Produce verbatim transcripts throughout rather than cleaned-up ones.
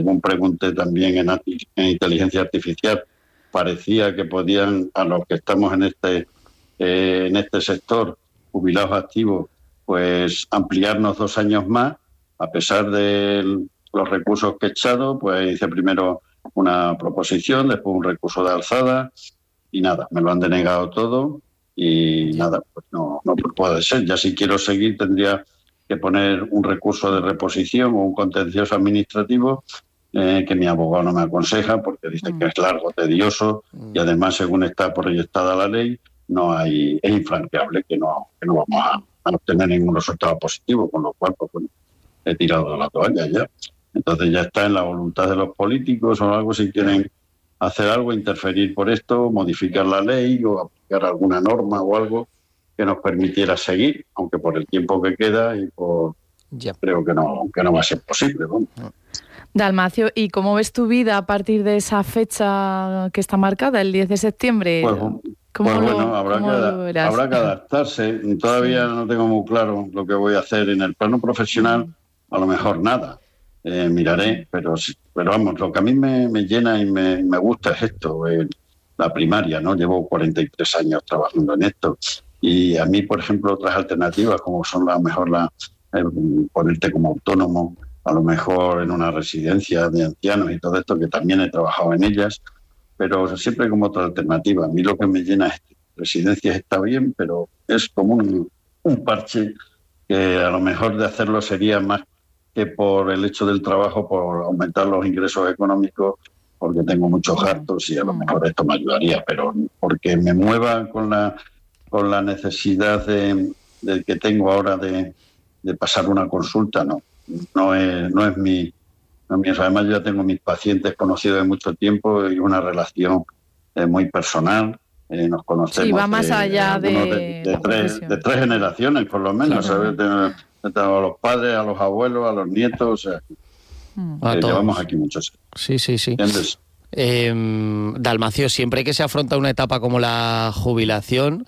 según pregunté también en, en inteligencia artificial, parecía que podían, a los que estamos en este eh, en este sector, jubilados activos, pues ampliarnos dos años más, a pesar de los recursos que he echado. Pues hice primero una proposición, después un recurso de alzada y nada, me lo han denegado todo y sí. nada, pues no, no puede ser. Ya si quiero seguir tendría que poner un recurso de reposición o un contencioso administrativo eh, que mi abogado no me aconseja porque dice mm. que es largo, tedioso mm. y además, según está proyectada la ley, no hay, es infranqueable, que no, que no vamos a, a obtener ningún resultado positivo, con lo cual pues, bueno, he tirado la toalla ya. Entonces ya está en la voluntad de los políticos o algo, si quieren hacer algo, interferir por esto, modificar la ley o aplicar alguna norma o algo que nos permitiera seguir, aunque por el tiempo que queda y por ya. creo que no, que no va a ser posible. ¿no? Dalmacio, ¿y cómo ves tu vida a partir de esa fecha que está marcada, el diez de septiembre? Pues, ¿Cómo pues lo, bueno, habrá que, habrá que adaptarse. Todavía sí. no tengo muy claro lo que voy a hacer en el plano profesional, a lo mejor nada. Eh, miraré, pero pero vamos, lo que a mí me, me llena y me, me gusta es esto, eh, la primaria, ¿no? Llevo cuarenta y tres años trabajando en esto y a mí, por ejemplo, otras alternativas como son a lo mejor la eh, ponerte como autónomo, a lo mejor en una residencia de ancianos y todo esto, que también he trabajado en ellas, pero siempre como otra alternativa. A mí lo que me llena es residencias está bien, pero es como un, un parche que a lo mejor de hacerlo sería más que por el hecho del trabajo, por aumentar los ingresos económicos, porque tengo muchos gastos y a lo mejor esto me ayudaría, pero porque me mueva con la con la necesidad de, de que tengo ahora de, de pasar una consulta, no, no es, no es mi, no es mi, además yo ya tengo mis pacientes conocidos de mucho tiempo y una relación eh, muy personal. Eh, nos conocemos sí, va más de, allá de, de, de, de, tres, de tres generaciones, por lo menos, claro. ¿sabes? De, de, a los padres, a los abuelos, a los nietos, o sea, a eh, todos. Llevamos aquí muchos. Sí, sí, sí. ¿Entiendes? Eh, Dalmacio, siempre que se afronta una etapa como la jubilación,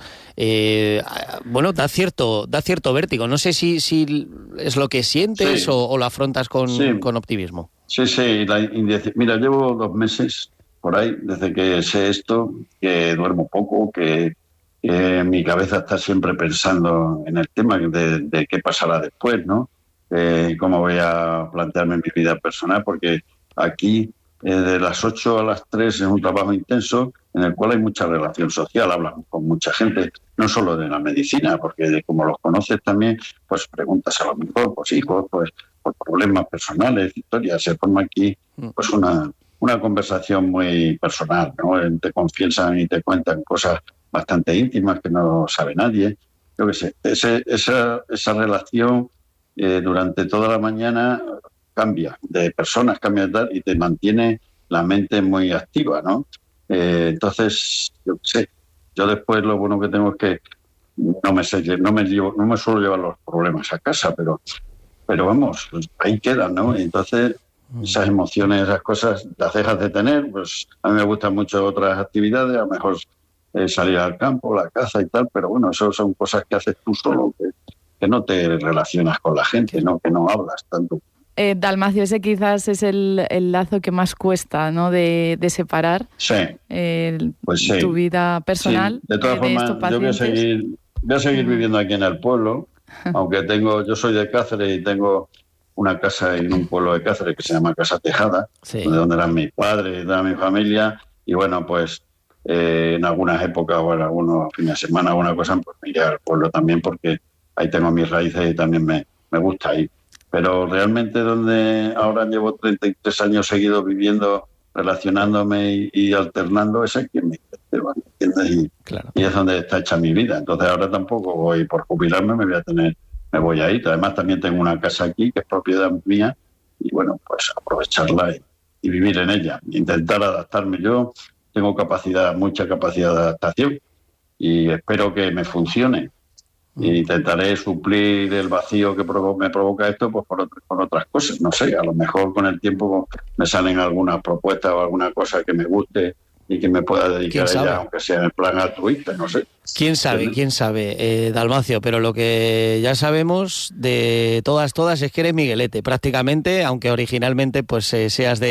eh, bueno, da cierto, da cierto vértigo. No sé si, si es lo que sientes sí. o, o lo afrontas con, sí. con optimismo. Sí, sí. La indec- Mira, llevo dos meses por ahí desde que sé esto, que duermo poco, que, que mi cabeza está siempre pensando en el tema de, de qué pasará después, ¿no? Eh, cómo voy a plantearme mi vida personal, porque aquí Eh, de las ocho a las tres es un trabajo intenso en el cual hay mucha relación social, hablan con mucha gente, no solo de la medicina, porque de, como los conoces también, pues preguntas a lo mejor, pues hijos, pues por problemas personales, historias, se forma aquí pues una, una conversación muy personal, ¿no? Te confiesan y te cuentan cosas bastante íntimas que no sabe nadie. Yo qué sé, ese, esa, esa relación eh, durante toda la mañana cambia de personas, cambia de tal, y te mantiene la mente muy activa, ¿no? Eh, entonces, yo qué sé, yo después lo bueno que tengo es que no me sé, no me llevo, no me suelo llevar los problemas a casa, pero, pero vamos, pues ahí quedan, ¿no? Y entonces esas emociones, esas cosas las dejas de tener. Pues a mí me gustan mucho otras actividades, a lo mejor eh, salir al campo, la caza y tal, pero bueno, eso son cosas que haces tú solo, que, que no te relacionas con la gente, ¿no? Que no hablas tanto. Eh, Dalmacio, ese quizás es el, el lazo que más cuesta, ¿no? De, de separar sí, eh, pues sí. tu vida personal. Sí. De todas eh, de formas, yo voy a seguir, voy a seguir viviendo aquí en el pueblo, aunque tengo, yo soy de Cáceres y tengo una casa en un pueblo de Cáceres que se llama Casa Tejada, sí. donde, donde eran mis padres y toda mi familia, y bueno, pues eh, en algunas épocas o en algunos fines de semana, alguna cosa, pues me iré al pueblo también porque ahí tengo mis raíces y también me, me gusta ir. Pero realmente donde ahora llevo treinta y tres años seguidos viviendo, relacionándome y, y alternando, es aquí en mi ¿me entiendes? Y, claro. y es donde está hecha mi vida. Entonces ahora tampoco voy, por jubilarme me voy a tener, me voy a ir. Además también tengo una casa aquí que es propiedad mía y bueno, pues aprovecharla y, y vivir en ella. Intentar adaptarme. Yo tengo capacidad, mucha capacidad de adaptación y espero que me funcione. Y intentaré suplir el vacío que provo- me provoca esto pues por, otro, por otras cosas. No sé, a lo mejor con el tiempo me salen algunas propuestas o alguna cosa que me guste y que me pueda dedicar a ella, aunque sea en el plan altruista, no sé. ¿Quién sabe? ¿Quién sabe, eh, Dalmacio? Pero lo que ya sabemos de todas, todas es que eres Miguelete, prácticamente, aunque originalmente pues eh, seas de